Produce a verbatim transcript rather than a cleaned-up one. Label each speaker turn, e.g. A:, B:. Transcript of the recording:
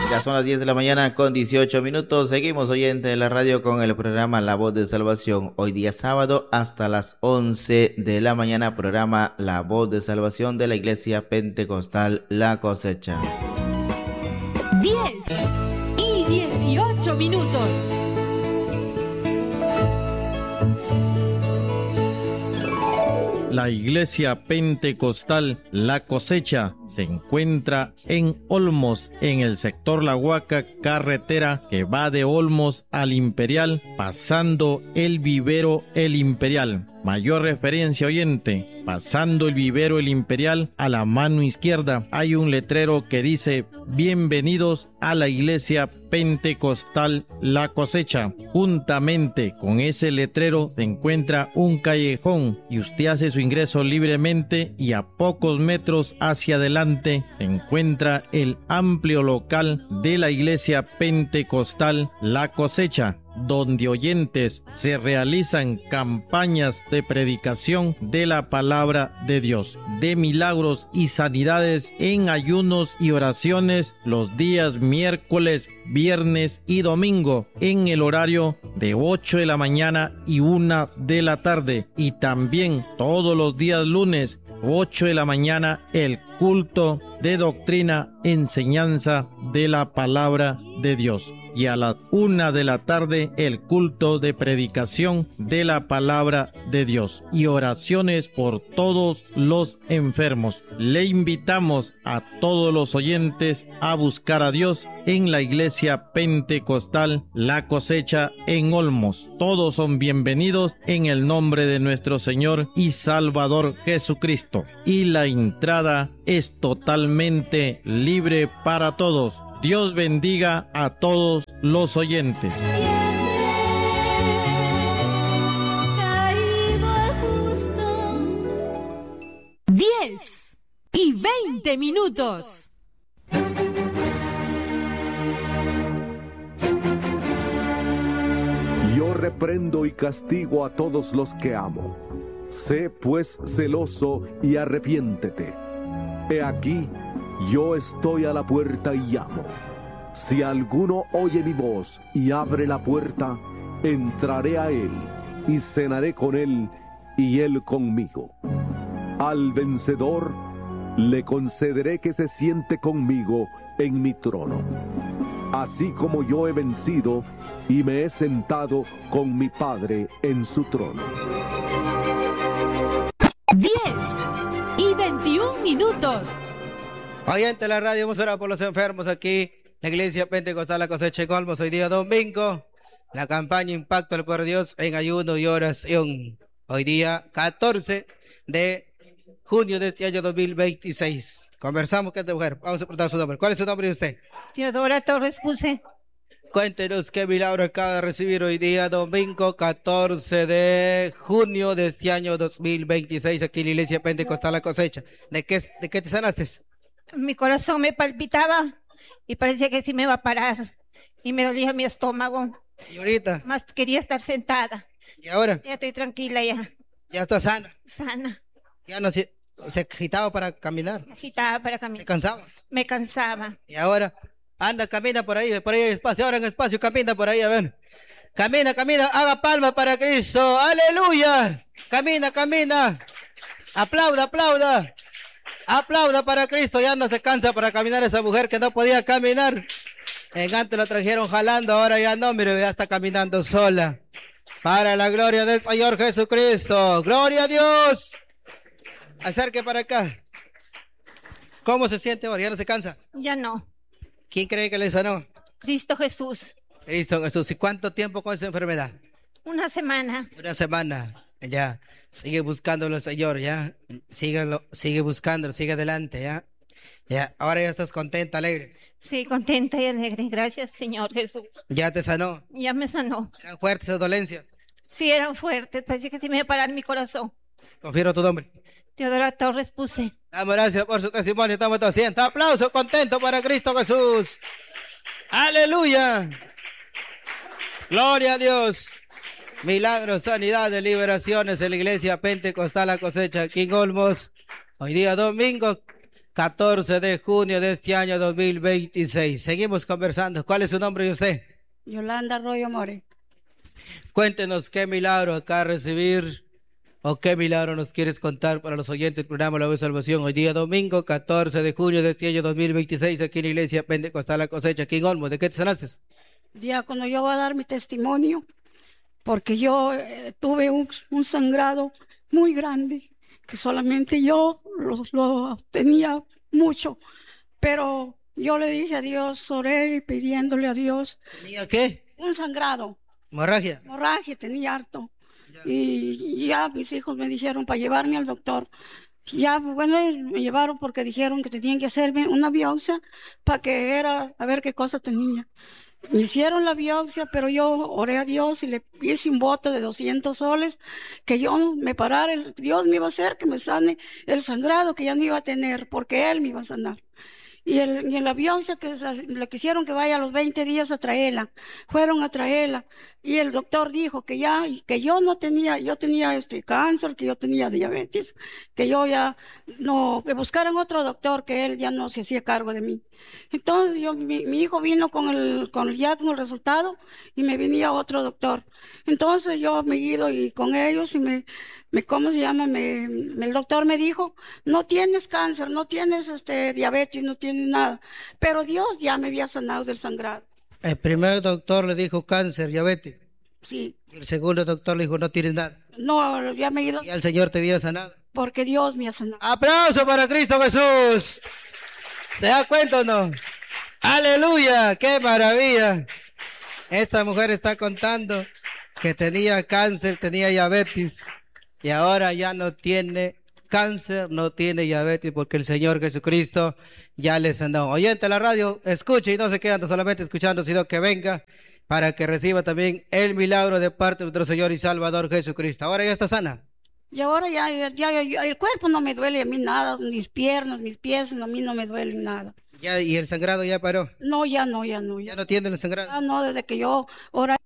A: Ya son las diez de la mañana con dieciocho minutos. Seguimos, oyente de la radio, con el programa La Voz de Salvación. Hoy día sábado hasta las once de la mañana, programa La Voz de Salvación de la Iglesia Pentecostal La Cosecha.
B: diez y dieciocho minutos.
C: La Iglesia Pentecostal La Cosecha se encuentra en Olmos, en el sector La Huaca, carretera que va de Olmos al Imperial, pasando el vivero El Imperial. Mayor referencia, oyente, pasando el vivero El Imperial, a la mano izquierda hay un letrero que dice: bienvenidos a la Iglesia Pentecostal La Cosecha. Juntamente con ese letrero se encuentra un callejón y usted hace su ingreso libremente, y a pocos metros hacia adelante se encuentra el amplio local de la Iglesia Pentecostal La Cosecha, donde, oyentes, se realizan campañas de predicación de la palabra de Dios, de milagros y sanidades en ayunos y oraciones los días miércoles, viernes y domingo, en el horario de ocho de la mañana y una de la tarde, y también todos los días lunes, ocho de la mañana, el culto de doctrina, enseñanza de la palabra de Dios, y a las una de la tarde el culto de predicación de la palabra de Dios y oraciones por todos los enfermos. Le invitamos a todos los oyentes a buscar a Dios en la Iglesia Pentecostal La Cosecha en Olmos. Todos son bienvenidos en el nombre de nuestro Señor y Salvador Jesucristo, y la entrada es totalmente libre para todos. Dios bendiga a todos los oyentes.
B: diez y veinte minutos.
D: Yo reprendo y castigo a todos los que amo. Sé pues celoso y arrepiéntete. He aquí, yo estoy a la puerta y llamo. Si alguno oye mi voz y abre la puerta, entraré a él y cenaré con él y él conmigo. Al vencedor le concederé que se siente conmigo en mi trono, así como yo he vencido y me he sentado con mi Padre en su trono.
B: diez y veintiún minutos.
E: Oyente de la radio, hemos orado por los enfermos aquí, la Iglesia Pentecostal La Cosecha en Olmos. Hoy día domingo, la campaña Impacto al Poder de Dios en ayuno y oración. Hoy día catorce de junio de este año dos mil veintiséis. Conversamos con esta mujer. Vamos a preguntar su nombre. ¿Cuál es su nombre de usted?
F: Teodora Torres Puse.
E: Cuéntenos qué milagro acaba de recibir hoy día domingo catorce de junio de este año dos mil veintiséis aquí en la Iglesia Pentecostal La Cosecha. ¿De qué, de qué te sanaste?
F: Mi corazón me palpitaba y parecía que sí me iba a parar y me dolía mi estómago.
E: ¿Y ahorita?
F: Más quería estar sentada.
E: ¿Y ahora?
F: Ya estoy tranquila ya.
E: ¿Ya está sana?
F: Sana.
E: Ya no se, se agitaba para caminar.
F: Me agitaba para caminar.
E: ¿Se cansaba?
F: Me cansaba.
E: ¿Y ahora? Anda, camina por ahí, por ahí hay espacio, ahora en espacio, camina por ahí, a ver. Camina, camina, haga palma para Cristo, aleluya. Camina, camina. Aplauda, aplauda. Aplauda para Cristo, ya no se cansa para caminar esa mujer que no podía caminar. En antes la trajeron jalando, ahora ya no, mire, ya está caminando sola. Para la gloria del Señor Jesucristo. ¡Gloria a Dios! Acerque para acá. ¿Cómo se siente ahora? ¿Ya no se cansa?
F: Ya no.
E: ¿Quién cree que le sanó?
F: Cristo Jesús.
E: Cristo Jesús. ¿Y cuánto tiempo con esa enfermedad?
F: Una semana.
E: Una semana. Ya. Sigue buscándolo el Señor, ya. Síguelo, sigue buscándolo, sigue adelante, ya. Ya. Ahora ya estás contenta, alegre.
F: Sí, contenta y alegre. Gracias, Señor Jesús.
E: Ya te sanó.
F: Ya me sanó.
E: ¿Eran fuertes esas dolencias?
F: Sí, eran fuertes. Parecía que sí me iba a parar mi corazón.
E: Confiero tu nombre.
F: Teodora Torres Puse.
E: Damos gracias por su testimonio. Estamos todos siendo. Aplauso contento para Cristo Jesús. Aleluya. Gloria a Dios. Milagros, sanidades, liberaciones en la Iglesia Pentecostal La Cosecha aquí en Olmos. Hoy día domingo catorce de junio de este año dos mil veintiséis. Seguimos conversando. ¿Cuál es su nombre y usted?
G: Yolanda Arroyo More.
E: Cuéntenos qué milagro acá recibir o qué milagro nos quieres contar para los oyentes del programa La Voz de Salvación. Hoy día domingo, catorce de junio de este año dos mil veintiséis, aquí en la iglesia Pentecostal La Cosecha, aquí en Olmos. ¿De qué te sanaste?
G: Diácono, yo voy a dar mi testimonio porque yo eh, tuve un, un sangrado muy grande que solamente yo lo, lo tenía mucho, pero yo le dije a Dios, oré pidiéndole a Dios.
E: ¿Tenía qué?
G: Un sangrado.
E: ¿Hemorragia?
G: Hemorragia, tenía harto. Y, y ya mis hijos me dijeron para llevarme al doctor. Ya, bueno, me llevaron porque dijeron que tenían que hacerme una biopsia para que era, a ver qué cosa tenía. Me hicieron la biopsia, pero yo oré a Dios y le hice un voto de doscientos soles, que yo me parara, el, Dios me iba a hacer que me sane el sangrado que ya no iba a tener, porque Él me iba a sanar. Y, el, y en la biopsia que le quisieron que vaya a los veinte días a traerla, fueron a traerla, y el doctor dijo que ya, que yo no tenía, yo tenía este cáncer, que yo tenía diabetes, que yo ya no, que buscaran otro doctor, que él ya no se hacía cargo de mí. Entonces yo, mi, mi hijo vino con el, con el, ya con el resultado, y me venía otro doctor. Entonces yo me he ido y con ellos, y me, me ¿cómo se llama? Me, me, el doctor me dijo, no tienes cáncer, no tienes este diabetes, no tienes nada, pero Dios ya me había sanado del sangrado.
E: El primer doctor le dijo cáncer, diabetes.
G: Sí.
E: Y el segundo doctor le dijo, no tienes nada.
G: No, ya me he ido.
E: Y el Señor te había sanado.
G: Porque Dios me ha sanado.
E: ¡Aplauso para Cristo Jesús! ¿Se da cuenta o no? ¡Aleluya! ¡Qué maravilla! Esta mujer está contando que tenía cáncer, tenía diabetes, y ahora ya no tiene cáncer, no tiene diabetes, porque el Señor Jesucristo ya le sanó. Oyente de la radio, escuche y no se quedan solamente escuchando, sino que venga para que reciba también el milagro de parte de nuestro Señor y Salvador Jesucristo. Ahora ya está sana.
G: Y ahora ya, ya, ya, ya el cuerpo no me duele a mí nada, mis piernas, mis pies, a mí no me duelen nada.
E: Ya, ¿y el sangrado ya paró?
G: No, ya no, ya no. Ya,
E: ¿Ya no tiene el sangrado?
G: ya no, desde que yo ahora